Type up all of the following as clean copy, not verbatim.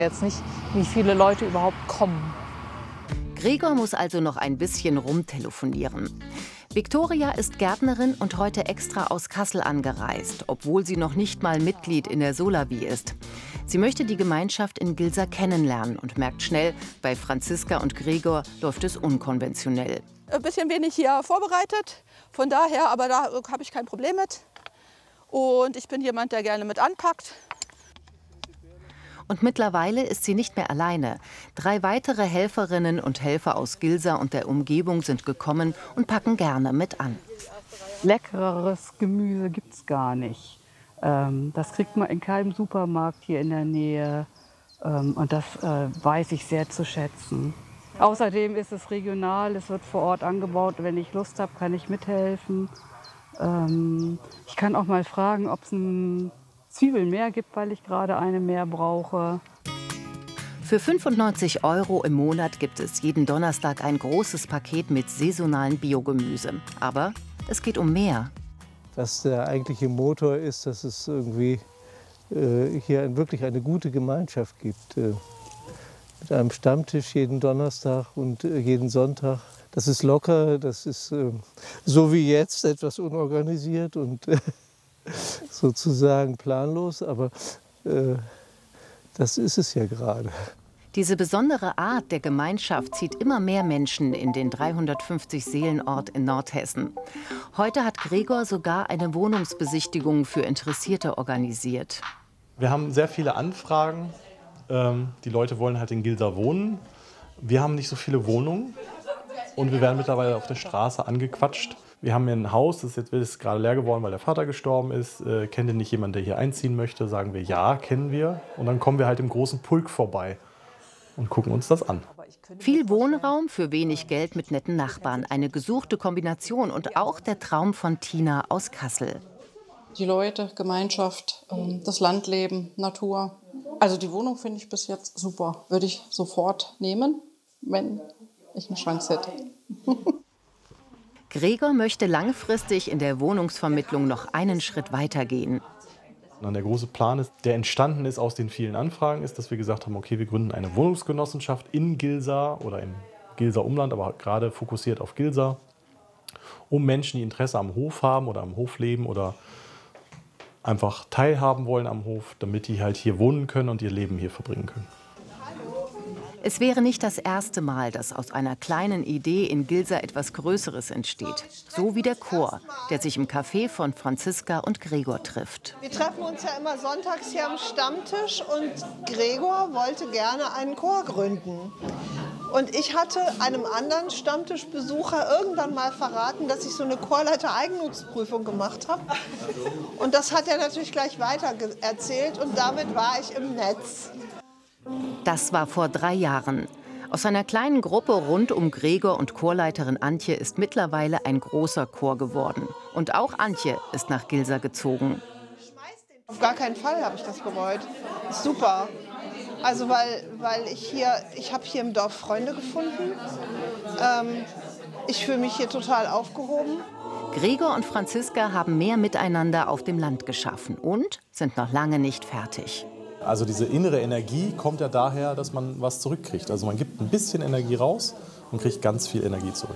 Jetzt nicht, wie viele Leute überhaupt kommen. Gregor muss also noch ein bisschen rumtelefonieren. Viktoria ist Gärtnerin und heute extra aus Kassel angereist, obwohl sie noch nicht mal Mitglied in der Solawi ist. Sie möchte die Gemeinschaft in Gilsa kennenlernen und merkt schnell, bei Franziska und Gregor läuft es unkonventionell. Ein bisschen wenig hier vorbereitet, von daher, aber da habe ich kein Problem mit. Und ich bin jemand, der gerne mit anpackt. Und mittlerweile ist sie nicht mehr alleine. 3 weitere Helferinnen und Helfer aus Gilsa und der Umgebung sind gekommen und packen gerne mit an. Leckereres Gemüse gibt es gar nicht. Das kriegt man in keinem Supermarkt hier in der Nähe. Und das weiß ich sehr zu schätzen. Außerdem ist es regional, es wird vor Ort angebaut. Wenn ich Lust habe, kann ich mithelfen. Ich kann auch mal fragen, ob es ein Zwiebeln mehr gibt, weil ich gerade eine mehr brauche. Für 95 € im Monat gibt es jeden Donnerstag ein großes Paket mit saisonalen Biogemüse. Aber es geht um mehr. Was der eigentliche Motor ist, dass es irgendwie hier wirklich eine gute Gemeinschaft gibt. Mit einem Stammtisch jeden Donnerstag und jeden Sonntag. Das ist locker, das ist so wie jetzt etwas unorganisiert und sozusagen planlos, aber das ist es ja gerade. Diese besondere Art der Gemeinschaft zieht immer mehr Menschen in den 350-Seelen-Ort in Nordhessen. Heute hat Gregor sogar eine Wohnungsbesichtigung für Interessierte organisiert. Wir haben sehr viele Anfragen. Die Leute wollen halt in Gilsa wohnen. Wir haben nicht so viele Wohnungen und wir werden mittlerweile auf der Straße angequatscht. Wir haben hier ein Haus, das ist gerade leer geworden, weil der Vater gestorben ist. Kennt ihr nicht jemanden, der hier einziehen möchte? Sagen wir, ja, kennen wir. Und dann kommen wir halt im großen Pulk vorbei und gucken uns das an. Viel Wohnraum für wenig Geld mit netten Nachbarn. Eine gesuchte Kombination und auch der Traum von Tina aus Kassel. Die Leute, Gemeinschaft, das Landleben, Natur. Also die Wohnung finde ich bis jetzt super. Würde ich sofort nehmen, wenn ich eine Chance hätte. Gregor möchte langfristig in der Wohnungsvermittlung noch einen Schritt weitergehen. Und der große Plan, der entstanden ist aus den vielen Anfragen, ist, dass wir gesagt haben, okay, wir gründen eine Wohnungsgenossenschaft in Gilsa oder im Gilser Umland, aber gerade fokussiert auf Gilsa, um Menschen, die Interesse am Hof haben oder am Hof leben oder einfach teilhaben wollen am Hof, damit die halt hier wohnen können und ihr Leben hier verbringen können. Es wäre nicht das erste Mal, dass aus einer kleinen Idee in Gilsa etwas Größeres entsteht. So wie der Chor, der sich im Café von Franziska und Gregor trifft. Wir treffen uns ja immer sonntags hier am Stammtisch und Gregor wollte gerne einen Chor gründen. Und ich hatte einem anderen Stammtischbesucher irgendwann mal verraten, dass ich so eine Chorleiter-Eigennutzprüfung gemacht habe. Und das hat er natürlich gleich weiter erzählt und damit war ich im Netz. Das war vor 3 Jahren. Aus einer kleinen Gruppe rund um Gregor und Chorleiterin Antje ist mittlerweile ein großer Chor geworden. Und auch Antje ist nach Gilsa gezogen. Auf gar keinen Fall habe ich das bereut. Ist super. Also weil ich habe hier im Dorf Freunde gefunden. Ich fühle mich hier total aufgehoben. Gregor und Franziska haben mehr Miteinander auf dem Land geschaffen und sind noch lange nicht fertig. Also diese innere Energie kommt ja daher, dass man was zurückkriegt. Also man gibt ein bisschen Energie raus und kriegt ganz viel Energie zurück.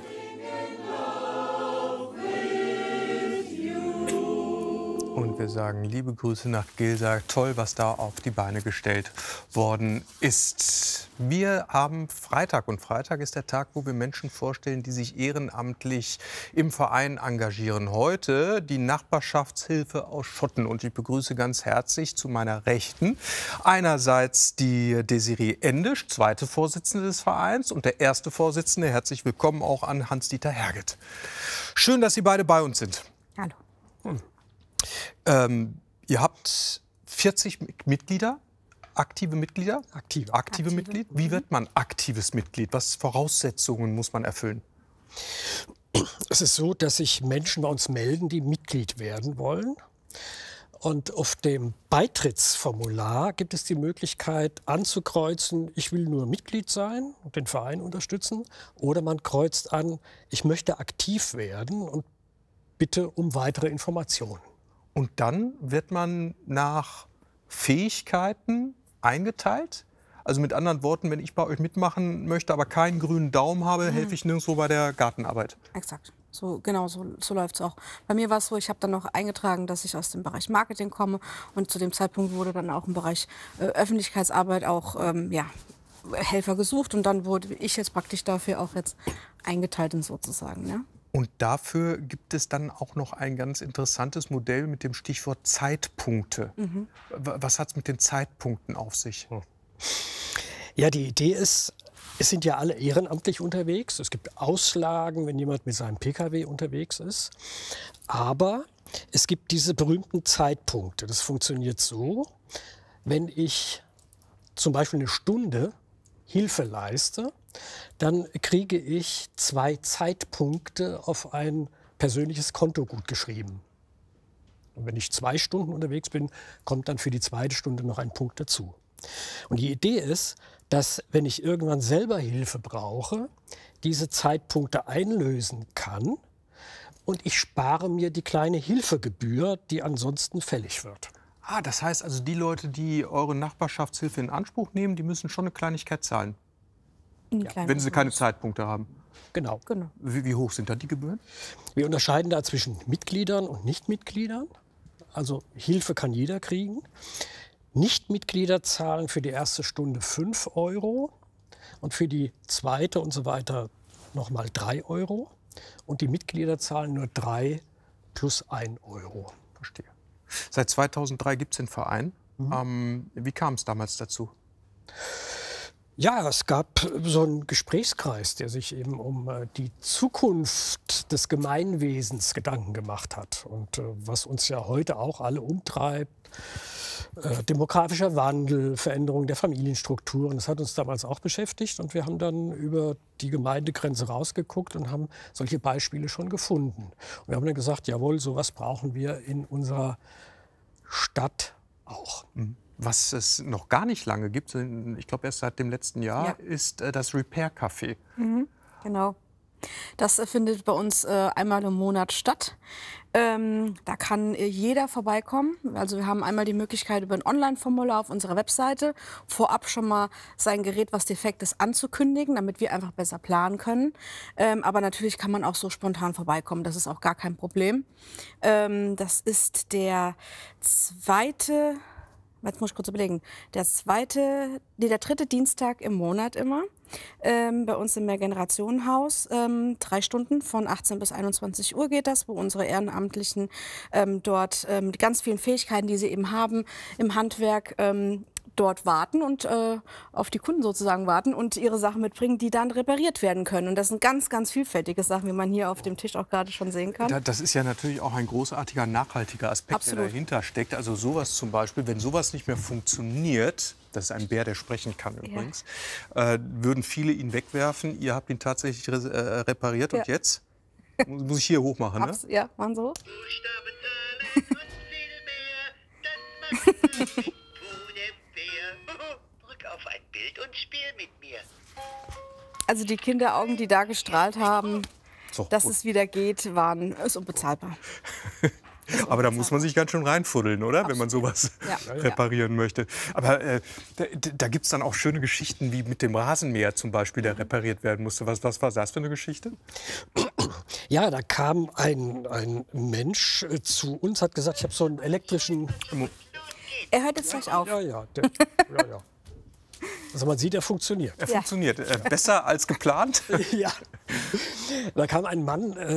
Und wir sagen liebe Grüße nach Gilsa. Toll, was da auf die Beine gestellt worden ist. Wir haben Freitag und Freitag ist der Tag, wo wir Menschen vorstellen, die sich ehrenamtlich im Verein engagieren. Heute die Nachbarschaftshilfe aus Schotten. Und ich begrüße ganz herzlich zu meiner Rechten einerseits die Desiree Endisch, zweite Vorsitzende des Vereins, und der erste Vorsitzende. Herzlich willkommen auch an Hans-Dieter Herget. Schön, dass Sie beide bei uns sind. Hallo. Ihr habt 40 Mitglieder, aktive Mitglieder? Aktive Mitglied. Wie wird man aktives Mitglied? Was Voraussetzungen muss man erfüllen? Es ist so, dass sich Menschen bei uns melden, die Mitglied werden wollen. Und auf dem Beitrittsformular gibt es die Möglichkeit anzukreuzen, ich will nur Mitglied sein und den Verein unterstützen. Oder man kreuzt an, ich möchte aktiv werden und bitte um weitere Informationen. Und dann wird man nach Fähigkeiten eingeteilt. Also mit anderen Worten, wenn ich bei euch mitmachen möchte, aber keinen grünen Daumen habe, helfe ich nirgendwo bei der Gartenarbeit. Exakt. So, genau, so läuft es auch. Bei mir war es so, ich habe dann noch eingetragen, dass ich aus dem Bereich Marketing komme. Und zu dem Zeitpunkt wurde dann auch im Bereich Öffentlichkeitsarbeit auch Helfer gesucht. Und dann wurde ich jetzt praktisch dafür auch jetzt eingeteilt sozusagen. Ja? Und dafür gibt es dann auch noch ein ganz interessantes Modell mit dem Stichwort Zeitpunkte. Was hat es mit den Zeitpunkten auf sich? Ja, die Idee ist, es sind ja alle ehrenamtlich unterwegs. Es gibt Auslagen, wenn jemand mit seinem Pkw unterwegs ist. Aber es gibt diese berühmten Zeitpunkte. Das funktioniert so, wenn ich zum Beispiel eine Stunde Hilfe leiste, dann kriege ich 2 Zeitpunkte auf ein persönliches Konto gut geschrieben. Und wenn ich 2 Stunden unterwegs bin, kommt dann für die 2. Stunde noch ein Punkt dazu. Und die Idee ist, dass, wenn ich irgendwann selber Hilfe brauche, diese Zeitpunkte einlösen kann und ich spare mir die kleine Hilfegebühr, die ansonsten fällig wird. Ah, das heißt also, die Leute, die eure Nachbarschaftshilfe in Anspruch nehmen, die müssen schon eine Kleinigkeit zahlen, wenn sie keine Zeitpunkte haben. Genau. Wie hoch sind da die Gebühren? Wir unterscheiden da zwischen Mitgliedern und Nichtmitgliedern. Also Hilfe kann jeder kriegen. Nichtmitglieder zahlen für die erste Stunde 5 € und für die zweite und so weiter nochmal 3 €. Und die Mitglieder zahlen nur 3 plus 1 €. Verstehe. Seit 2003 gibt es den Verein. Wie kam es damals dazu? Ja, es gab so einen Gesprächskreis, der sich eben um die Zukunft des Gemeinwesens Gedanken gemacht hat. Und was uns ja heute auch alle umtreibt, demografischer Wandel, Veränderung der Familienstrukturen, das hat uns damals auch beschäftigt. Und wir haben dann über die Gemeindegrenze rausgeguckt und haben solche Beispiele schon gefunden. Und wir haben dann gesagt, jawohl, sowas brauchen wir in unserer Stadt auch. Was es noch gar nicht lange gibt, ich glaube erst seit dem letzten Jahr, ist das Repair Café. Genau. Das findet bei uns einmal im Monat statt. Da kann jeder vorbeikommen. Also wir haben einmal die Möglichkeit, über ein Online-Formular auf unserer Webseite vorab schon mal sein Gerät, was defekt ist, anzukündigen, damit wir einfach besser planen können. Aber natürlich kann man auch so spontan vorbeikommen. Das ist auch gar kein Problem. Das ist der jetzt muss ich kurz überlegen, der 3. Dienstag im Monat immer. Bei uns im Mehrgenerationenhaus 3 Stunden von 18 bis 21 Uhr geht das, wo unsere Ehrenamtlichen dort die ganz vielen Fähigkeiten, die sie eben haben im Handwerk, dort warten und auf die Kunden sozusagen warten und ihre Sachen mitbringen, die dann repariert werden können. Und das sind ganz, ganz vielfältige Sachen, wie man hier auf dem Tisch auch gerade schon sehen kann. Das ist ja natürlich auch ein großartiger, nachhaltiger Aspekt, der dahinter steckt. Also sowas zum Beispiel, wenn sowas nicht mehr funktioniert, das ist ein Bär, der sprechen kann übrigens, würden viele ihn wegwerfen. Ihr habt ihn tatsächlich repariert und jetzt muss ich hier hoch machen, ne? Ja, machen so. Drück auf ein Bild und spiel mit mir. Also die Kinderaugen, die da gestrahlt haben, dass es wieder geht, ist unbezahlbar. Aber da muss man sich ganz schön reinfuddeln, oder? Absolut. Wenn man sowas reparieren möchte. Aber da gibt es dann auch schöne Geschichten, wie mit dem Rasenmäher zum Beispiel, der repariert werden musste. Was war das für eine Geschichte? Ja, da kam ein Mensch zu uns, hat gesagt, ich habe so einen elektrischen... Er hört jetzt gleich auf. Ja. Also man sieht, er funktioniert. Er funktioniert. Besser als geplant? Ja. Da kam ein Mann